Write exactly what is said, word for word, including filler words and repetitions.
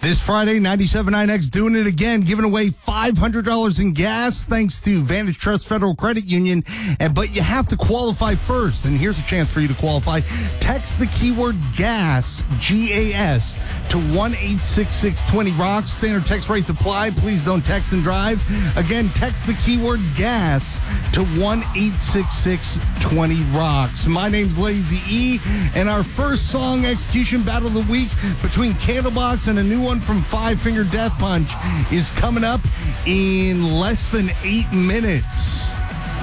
This Friday, ninety-seven point nine X doing it again, giving away five hundred dollars in gas thanks to Vantage Trust Federal Credit Union. And But you have to qualify first. And here's a chance for you to qualify. Text the keyword GAS, G A S, to one eight six six two zero rocks. Standard text rates apply. Please don't text and drive. Again, text the keyword GAS to one eight six six two zero rocks. My name's Lazy E, and our first song execution battle of the week between Candlebox and a new one from Five Finger Death Punch is coming up in less than eight minutes.